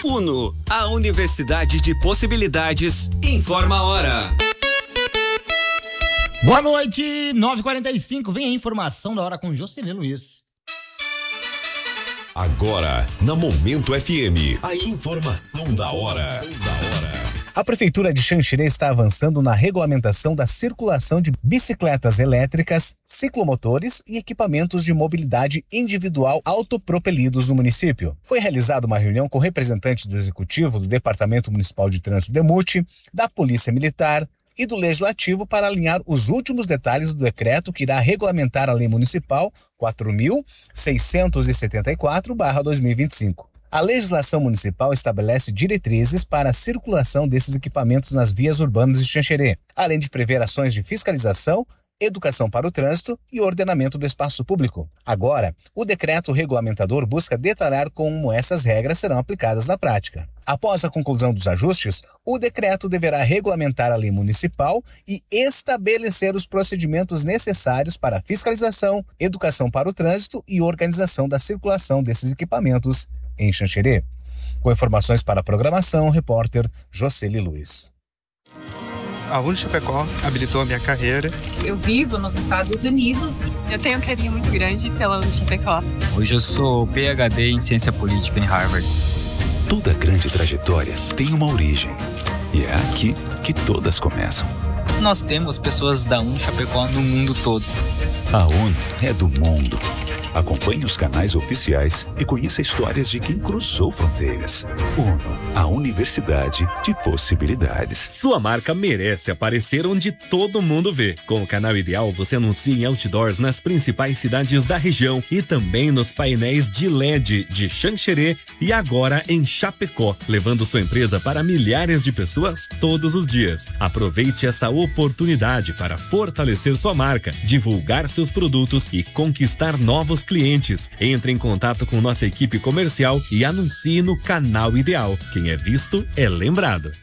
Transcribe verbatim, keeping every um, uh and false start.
Uno, a Universidade de Possibilidades, informa a hora. Boa noite, nove e quarenta e cinco, vem a informação da hora com Jocelyn Luiz. Agora, na Momento F M, a informação da hora. A Prefeitura de Xanxerê está avançando na regulamentação da circulação de bicicletas elétricas, ciclomotores e equipamentos de mobilidade individual autopropelidos no município. Foi realizada uma reunião com representantes do Executivo, do Departamento Municipal de Trânsito DEMUT, da Polícia Militar e do Legislativo para alinhar os últimos detalhes do decreto que irá regulamentar a Lei Municipal quatro mil seiscentos e setenta e quatro barra dois mil e vinte e cinco. A legislação municipal estabelece diretrizes para a circulação desses equipamentos nas vias urbanas de Xanxerê, além de prever ações de fiscalização, educação para o trânsito e ordenamento do espaço público. Agora, o decreto regulamentador busca detalhar como essas regras serão aplicadas na prática. Após a conclusão dos ajustes, o decreto deverá regulamentar a lei municipal e estabelecer os procedimentos necessários para a fiscalização, educação para o trânsito e organização da circulação desses equipamentos em Xanxerê. Com informações para a programação, o repórter Jocelyn Luiz. A Uno Chapecó habilitou a minha carreira. Eu vivo nos Estados Unidos. Eu tenho um carinho muito grande pela Uno Chapecó. Hoje eu sou P H D em Ciência Política em Harvard. Toda grande trajetória tem uma origem. E é aqui que todas começam. Nós temos pessoas da Uno Chapecó no mundo todo. A Uno é do mundo. Acompanhe os canais oficiais e conheça histórias de quem cruzou fronteiras. Uno, a Universidade de Possibilidades. Sua marca merece aparecer onde todo mundo vê. Com o Canal Ideal, você anuncia em outdoors nas principais cidades da região e também nos painéis de L E D de Xanxerê e agora em Chapecó, levando sua empresa para milhares de pessoas todos os dias. Aproveite essa oportunidade para fortalecer sua marca, divulgar seus produtos e conquistar novos clientes. Entre em contato com nossa equipe comercial e anuncie no Canal Ideal. Quem é visto é lembrado.